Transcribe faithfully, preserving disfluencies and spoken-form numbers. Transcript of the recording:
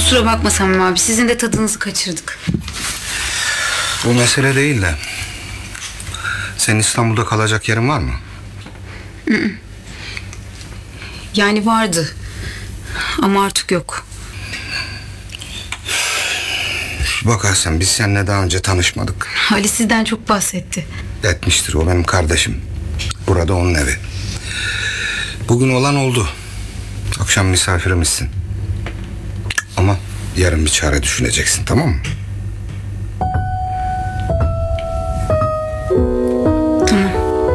Kusura bakma Samim abi, sizin de tadınızı kaçırdık. Bu mesele değil de... Senin İstanbul'da kalacak yerin var mı? Yani vardı. Ama artık yok. Bak Hasan, biz seninle daha önce tanışmadık. Ali sizden çok bahsetti. Etmiştir, o benim kardeşim. Burada onun evi. Bugün olan oldu. Akşam misafirimizsin. Ama yarın bir çare düşüneceksin, tamam mı?